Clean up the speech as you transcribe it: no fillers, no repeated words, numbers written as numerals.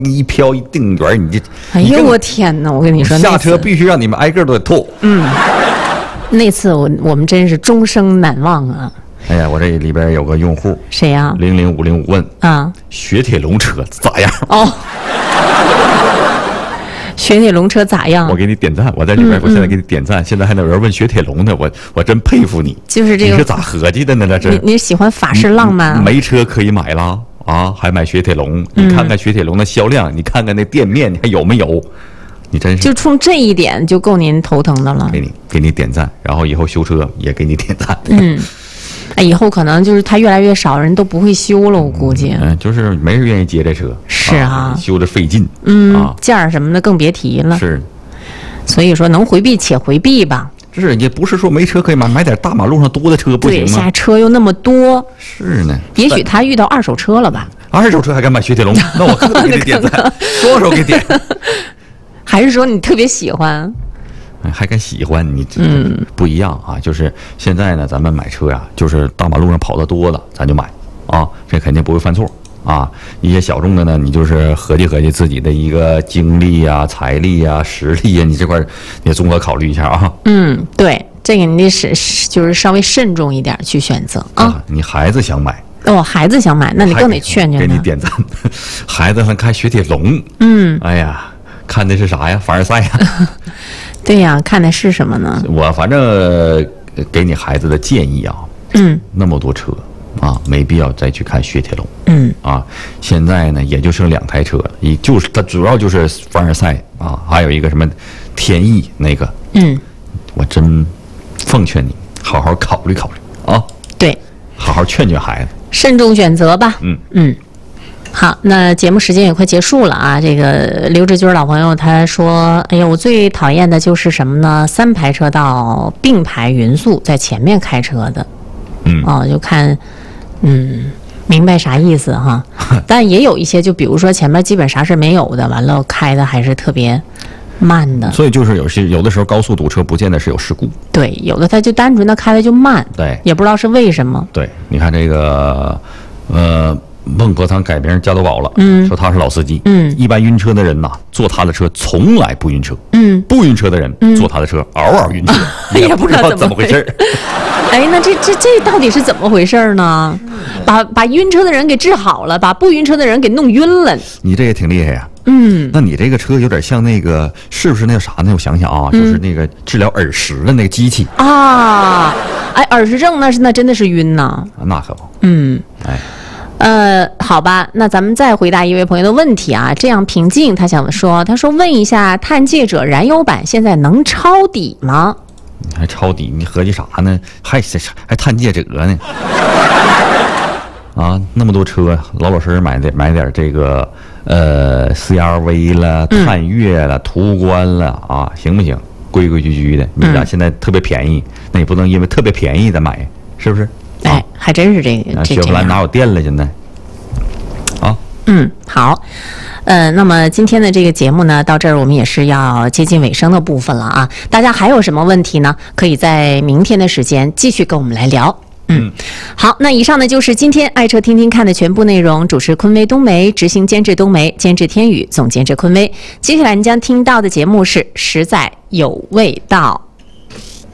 一飘一定圆，你这， 哎呦我天哪！我跟你说， 下车必须让你们挨个都得吐。 那次我们真是终生难忘啊！ 哎呀，我这里边有个用户， 谁呀 ？00505问啊， 雪铁龙车咋样？ 哦，雪铁龙车咋样？ 我给你点赞，我在这边，我现在给你点赞。现在还有人问雪铁龙的，我真佩服你。 就是这个， 你是咋合计的呢？这是你喜欢法式浪漫？ 没车可以买了啊，还买雪铁龙？你看看雪铁龙的销量，你看看那店面，你还有没有？你真是就冲这一点就够您头疼的了。 给你点赞，然后以后修车也给你点赞。 哎，以后可能就是它越来越少，人都不会修了，我估计。 就是没人愿意接这车。 是啊， 修的费劲。 件儿什么的更别提了。 是， 所以说能回避且回避吧。 是，也不是说没车可以买点大马路上多的车不行吗？ 对，现在车又那么多。 是呢。 也许他遇到二手车了吧？ 二手车还敢买雪铁龙？那我可得给你点赞，双手给点。 还是说你特别喜欢？ 还敢喜欢你？不一样啊！就是现在呢，咱们买车呀，就是大马路上跑得多的，咱就买啊，这肯定不会犯错啊。一些小众的呢，你就是合计合计自己的一个精力呀、财力呀、实力呀，你这块你综合考虑一下啊。 对，这个你得就是稍微慎重一点去选择啊。 你孩子想买哦，孩子想买，那你更得劝劝他。 给你点赞，孩子还开雪铁龙。哎呀，看的是啥呀？凡尔赛呀。 对呀，看的是什么呢？ 我反正给你孩子的建议啊，那么多车啊，没必要再去看雪铁龙。现在呢也就剩2台车了，就是它主要就是凡尔赛啊，还有一个什么天翼那个。我真奉劝你好好考虑考虑啊。 对， 好好劝劝孩子， 慎重选择吧。好，那节目时间也快结束了啊。这个刘志军老朋友他说：“哎呀，我最讨厌的就是什么呢？3排车道并排匀速在前面开车的。”就看，明白啥意思哈。但也有一些，就比如说前面基本啥事没有的，完了开的还是特别慢的。 所以就是有的时候高速堵车不见得是有事故。 对，有的他就单纯的开的就慢。 对， 也不知道是为什么。 对，你看这个，孟婆汤改名加多宝了。说他是老司机。一般晕车的人呐，坐他的车从来不晕车。不晕车的人坐他的车嗷嗷晕车，也不知道怎么回事。 哎，那这到底是怎么回事呢？把晕车的人给治好了，把不晕车的人给弄晕了。 你这也挺厉害呀。那你这个车有点像那个，是不是那个啥呢？我想想啊，就是那个治疗耳石的那个机器啊。哎，耳石症那真的是晕呐。 那可不。 好吧，那咱们再回答一位朋友的问题啊。这样平静，他说问一下，探界者燃油版现在能抄底吗？ 你还抄底？你合计啥呢？还探界者呢？啊，那么多车，老实买点这个CRV 了、探岳了、途观了啊，行不行？规规矩矩的。你俩现在特别便宜，那也不能因为特别便宜再买，是不是？ 哎，还真是这个。 雪佛兰哪有电了？现在。 好，那么今天的这个节目呢，到这儿我们也是要接近尾声的部分了啊。大家还有什么问题呢？可以在明天的时间继续跟我们来聊。好，那以上呢就是今天爱车听听看的全部内容。主持昆威冬梅，执行监制冬梅，监制天宇，总监制昆威。接下来你将听到的节目是实在有味道。